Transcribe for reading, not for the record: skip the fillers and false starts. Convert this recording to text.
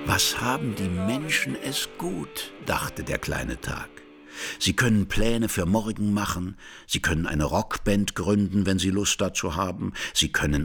Was haben die Menschen es gut, dachte der kleine Tag. Sie können Pläne für morgen machen, sie können eine Rockband gründen, wenn sie Lust dazu haben, sie können